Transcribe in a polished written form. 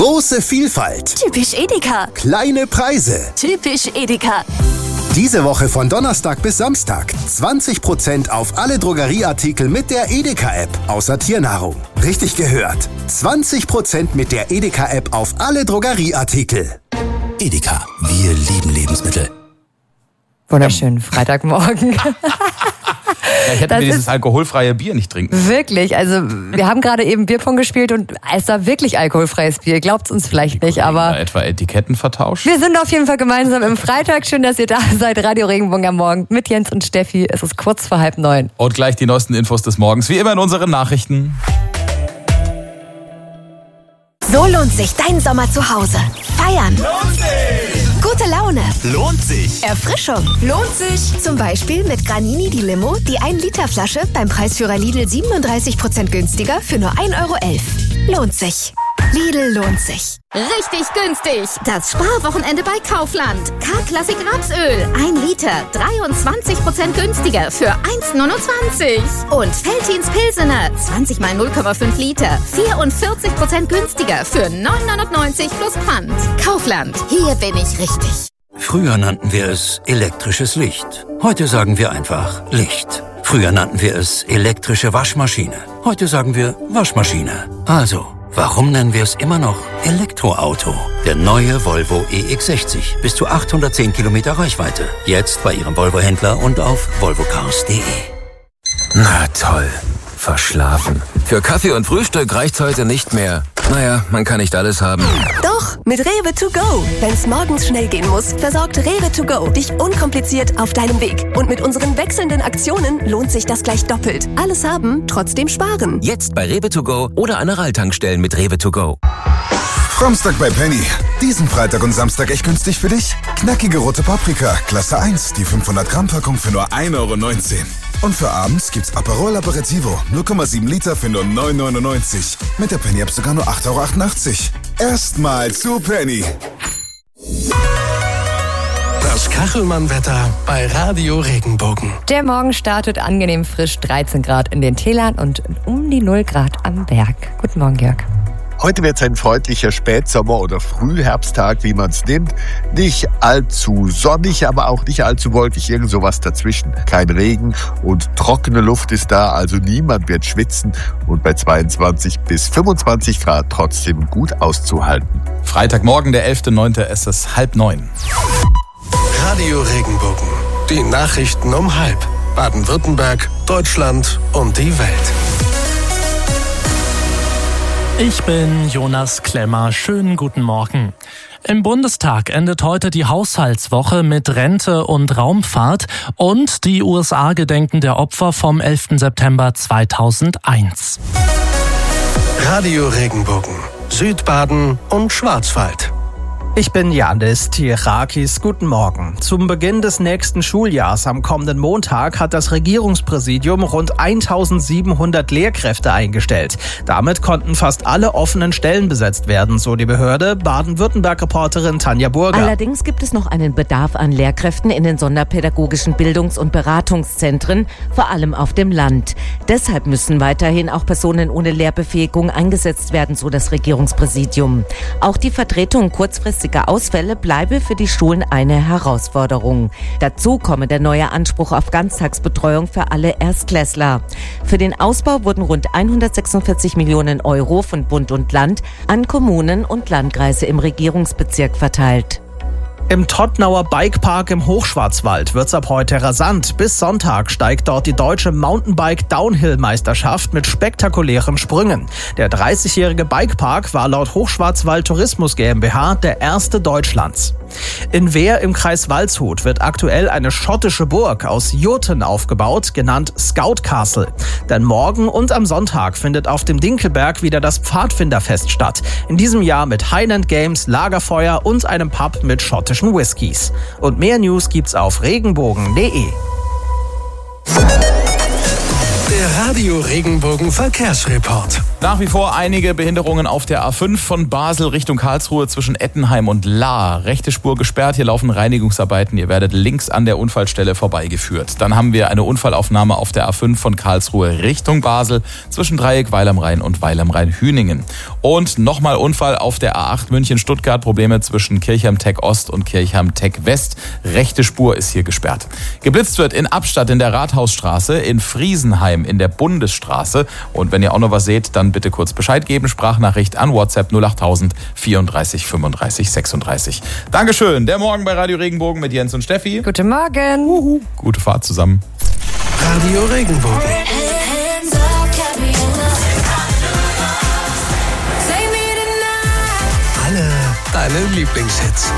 Große Vielfalt. Typisch Edeka. Kleine Preise. Typisch Edeka. Diese Woche von Donnerstag bis Samstag 20% auf alle Drogerieartikel mit der Edeka-App, außer Tiernahrung. Richtig gehört. 20% mit der Edeka-App auf alle Drogerieartikel. Edeka, wir lieben Lebensmittel. Wunderschönen Freitagmorgen. Ja, ich hätte mir dieses alkoholfreie Bier nicht trinken. Wirklich, also wir haben gerade eben Bierpong gespielt und es war wirklich alkoholfreies Bier. Glaubt es uns vielleicht nicht, aber... Etwa Etiketten vertauscht? Wir sind auf jeden Fall gemeinsam im Freitag. Schön, dass ihr da seid. Radio Regenbogen am Morgen mit Jens und Steffi. Es ist kurz vor 8:30. Und gleich die neuesten Infos des Morgens, wie immer in unseren Nachrichten. So lohnt sich dein Sommer zu Hause. Feiern. Lohnt sich! Gute Laune. Lohnt sich! Erfrischung. Lohnt sich. Zum Beispiel mit Granini die Limo, die 1-Liter-Flasche beim Preisführer Lidl 37% günstiger für nur 1,11 €. Lohnt sich. Lidl lohnt sich. Richtig günstig. Das Sparwochenende bei Kaufland. K-Klassik Rapsöl. 1 Liter. 23% günstiger für 1,29 €. Und Veltins Pilsener. 20 mal 0,5 Liter. 44% günstiger für 9,99 € plus Pfand. Kaufland. Hier bin ich richtig. Früher nannten wir es elektrisches Licht. Heute sagen wir einfach Licht. Früher nannten wir es elektrische Waschmaschine. Heute sagen wir Waschmaschine. Also, warum nennen wir es immer noch Elektroauto? Der neue Volvo EX60. Bis zu 810 Kilometer Reichweite. Jetzt bei Ihrem Volvo-Händler und auf volvocars.de. Na toll. Verschlafen. Für Kaffee und Frühstück reicht's heute nicht mehr. Naja, man kann nicht alles haben. Doch, mit Rewe to go. Wenn's morgens schnell gehen muss, versorgt Rewe to go dich unkompliziert auf deinem Weg. Und mit unseren wechselnden Aktionen lohnt sich das gleich doppelt. Alles haben, trotzdem sparen. Jetzt bei Rewe to go oder Aral-Tankstellen mit Rewe to go. Samstag bei Penny. Diesen Freitag und Samstag echt günstig für dich? Knackige rote Paprika, Klasse 1, die 500-Gramm-Packung für nur 1,19 €. Und für abends gibt's Aperol Aperitivo, 0,7 Liter für nur 9,99 €. Mit der Penny-App sogar nur 8,88 €. Erstmal zu Penny. Das Kachelmann-Wetter bei Radio Regenbogen. Der Morgen startet angenehm frisch, 13 Grad in den Tälern und um die 0 Grad am Berg. Guten Morgen, Jörg. Heute wird es ein freundlicher Spätsommer- oder Frühherbsttag, wie man es nimmt. Nicht allzu sonnig, aber auch nicht allzu wolkig, irgend sowas dazwischen. Kein Regen und trockene Luft ist da, also niemand wird schwitzen und bei 22 bis 25 Grad trotzdem gut auszuhalten. Freitagmorgen, der 11.09., es ist 8:30. Radio Regenbogen. Die Nachrichten um 12:30. Baden-Württemberg, Deutschland und die Welt. Ich bin Jonas Klemmer. Schönen guten Morgen. Im Bundestag endet heute die Haushaltswoche mit Rente und Raumfahrt und die USA gedenken der Opfer vom 11. September 2001. Radio Regenbogen. Südbaden und Schwarzwald. Ich bin Janis Tirakis. Guten Morgen. Zum Beginn des nächsten Schuljahrs am kommenden Montag hat das Regierungspräsidium rund 1700 Lehrkräfte eingestellt. Damit konnten fast alle offenen Stellen besetzt werden, so die Behörde. Baden-Württemberg-Reporterin Tanja Burger. Allerdings gibt es noch einen Bedarf an Lehrkräften in den sonderpädagogischen Bildungs- und Beratungszentren, vor allem auf dem Land. Deshalb müssen weiterhin auch Personen ohne Lehrbefähigung eingesetzt werden, so das Regierungspräsidium. Auch die Vertretung kurzfristig Ausfälle bleibe für die Schulen eine Herausforderung. Dazu komme der neue Anspruch auf Ganztagsbetreuung für alle Erstklässler. Für den Ausbau wurden rund 146 Millionen € von Bund und Land an Kommunen und Landkreise im Regierungsbezirk verteilt. Im Tottnauer Bikepark im Hochschwarzwald wird's ab heute rasant. Bis Sonntag steigt dort die deutsche Mountainbike-Downhill-Meisterschaft mit spektakulären Sprüngen. Der 30-jährige Bikepark war laut Hochschwarzwald Tourismus GmbH der erste Deutschlands. In Wehr im Kreis Waldshut wird aktuell eine schottische Burg aus Jurten aufgebaut, genannt Scout Castle. Denn morgen und am Sonntag findet auf dem Dinkelberg wieder das Pfadfinderfest statt. In diesem Jahr mit Highland Games, Lagerfeuer und einem Pub mit schottischen Whiskys. Und mehr News gibt's auf regenbogen.de. Der Radio Regenbogen Verkehrsreport. Nach wie vor einige Behinderungen auf der A5 von Basel Richtung Karlsruhe zwischen Ettenheim und Lahr. Rechte Spur gesperrt, hier laufen Reinigungsarbeiten. Ihr werdet links an der Unfallstelle vorbeigeführt. Dann haben wir eine Unfallaufnahme auf der A5 von Karlsruhe Richtung Basel zwischen Dreieck Weil am Rhein und Weil am Rhein-Hüningen. Und nochmal Unfall auf der A8 München-Stuttgart. Probleme zwischen Kirchheim-Tech Ost und Kirchheim-Tech West. Rechte Spur ist hier gesperrt. Geblitzt wird in Abstadt in der Rathausstraße, in Friesenheim in der Bundesstraße. Und wenn ihr auch noch was seht, dann bitte kurz Bescheid geben. Sprachnachricht an WhatsApp 08000 34 35 36. Dankeschön. Der Morgen bei Radio Regenbogen mit Jens und Steffi. Guten Morgen. Gute Fahrt zusammen. Radio Regenbogen. Alle deine Lieblingshits.